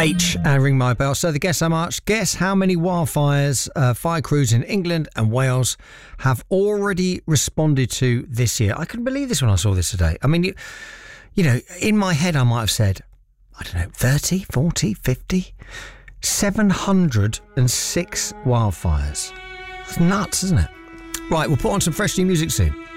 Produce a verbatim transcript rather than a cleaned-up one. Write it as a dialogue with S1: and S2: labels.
S1: H, uh, ring my bell. So the guess how much? Guess how many wildfires uh, fire crews in England and Wales have already responded to this year. I couldn't believe this when I saw this today. I mean, you, you know, in my head I might have said, I don't know, thirty, forty, fifty, seven hundred six wildfires. That's nuts, isn't it? Right, we'll put on some fresh new music soon.